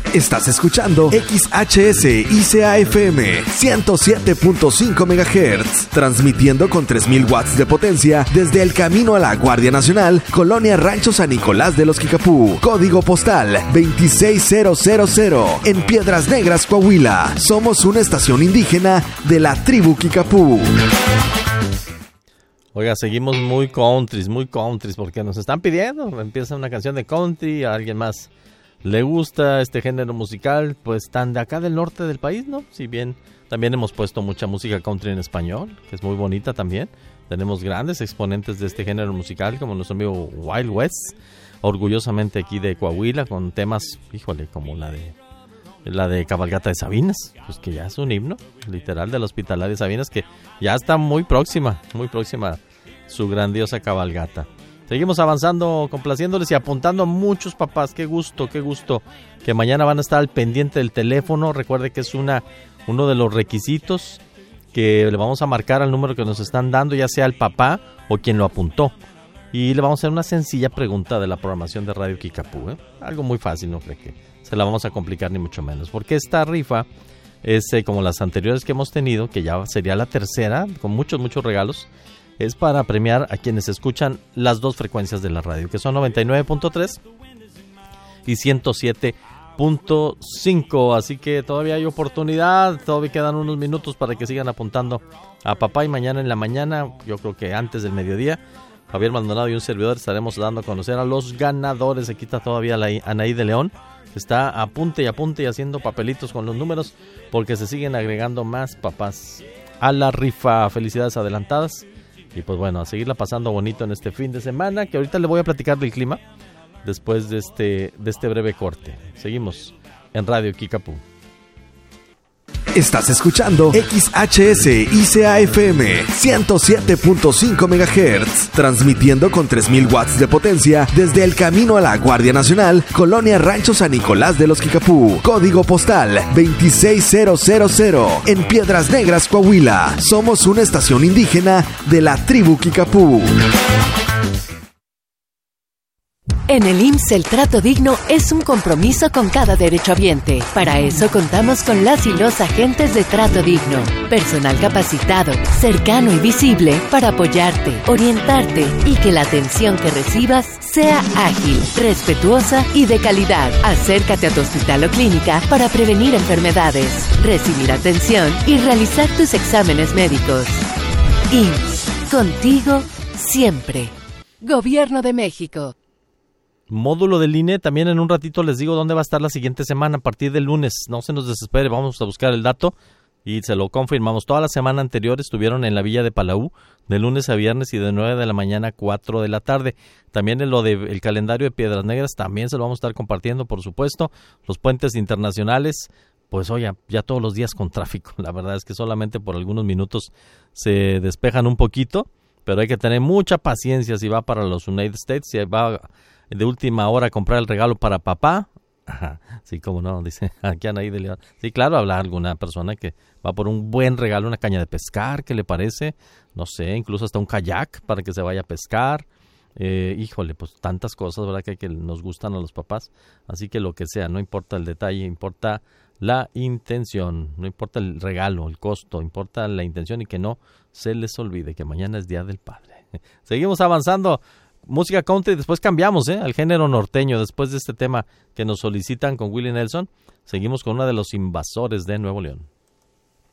Estás escuchando XHS ICA-FM 107.5 MHz, transmitiendo con 3000 watts de potencia desde el camino a la Guardia Nacional, Colonia Rancho San Nicolás de los Quicapú, código postal 26000, en Piedras Negras, Coahuila. Somos una estación indígena de la tribu Quicapú. Oiga, seguimos muy country, porque nos están pidiendo. Empieza una canción de country, a alguien más le gusta este género musical, pues están de acá del norte del país, ¿no? Si bien también hemos puesto mucha música country en español, que es muy bonita también. Tenemos grandes exponentes de este género musical, como nuestro amigo Wild West, orgullosamente aquí de Coahuila, con temas, híjole, como la de Cabalgata de Sabinas, pues que ya es un himno, literal, del Hospitalario de Sabinas, que ya está muy próxima su grandiosa cabalgata. Seguimos avanzando, complaciéndoles y apuntando a muchos papás. Qué gusto que mañana van a estar al pendiente del teléfono. Recuerde que es uno de los requisitos que le vamos a marcar al número que nos están dando, ya sea el papá o quien lo apuntó. Y le vamos a hacer una sencilla pregunta de la programación de Radio Quicapú, ¿eh? Algo muy fácil, no creo que se la vamos a complicar ni mucho menos. Porque esta rifa es como las anteriores que hemos tenido, que ya sería la tercera, con muchos regalos. Es para premiar a quienes escuchan las dos frecuencias de la radio, que son 99.3 y 107.5. Así que todavía hay oportunidad, todavía quedan unos minutos para que sigan apuntando a papá. Y mañana en la mañana, yo creo que antes del mediodía, Javier Maldonado y un servidor estaremos dando a conocer a los ganadores. Aquí está todavía Anaí de León, que está apunte y haciendo papelitos con los números, porque se siguen agregando más papás a la rifa. Felicidades adelantadas. Y pues bueno, a seguirla pasando bonito en este fin de semana, que ahorita le voy a platicar del clima después de este breve corte. Seguimos en Radio Quicapú. Estás escuchando XHS ICA-FM 107.5 MHz, transmitiendo con 3000 watts de potencia desde el camino a la Guardia Nacional, Colonia Rancho San Nicolás de los Quicapú, código postal 26000, en Piedras Negras, Coahuila. Somos una estación indígena de la tribu Quicapú. En el IMSS el trato digno es un compromiso con cada derechohabiente. Para eso contamos con las y los agentes de trato digno. Personal capacitado, cercano y visible para apoyarte, orientarte y que la atención que recibas sea ágil, respetuosa y de calidad. Acércate a tu hospital o clínica para prevenir enfermedades, recibir atención y realizar tus exámenes médicos. IMSS, contigo siempre. Gobierno de México. Módulo del INE, también en un ratito les digo dónde va a estar la siguiente semana, a partir del lunes. No se nos desespere, vamos a buscar el dato y se lo confirmamos. Toda la semana anterior estuvieron en la Villa de Palau, de lunes a viernes y de 9 de la mañana a 4 de la tarde. También en lo del calendario de Piedras Negras, también se lo vamos a estar compartiendo, por supuesto. Los puentes internacionales, pues oye, ya todos los días con tráfico. La verdad es que solamente por algunos minutos se despejan un poquito, pero hay que tener mucha paciencia si va para los United States, si va de última hora a comprar el regalo para papá. Ajá, sí, cómo no, dice aquí Anaí de León. Sí, claro, habla alguna persona que va por un buen regalo, una caña de pescar, ¿qué le parece? No sé, incluso hasta un kayak para que se vaya a pescar. Híjole, pues tantas cosas, ¿verdad? Que nos gustan a los papás. Así que lo que sea, no importa el detalle, importa la intención, no importa el regalo, el costo, importa la intención y que no se les olvide que mañana es Día del Padre. Seguimos avanzando. Música country, después cambiamos al género norteño, después de este tema que nos solicitan con Willie Nelson, seguimos con uno de los Invasores de Nuevo León.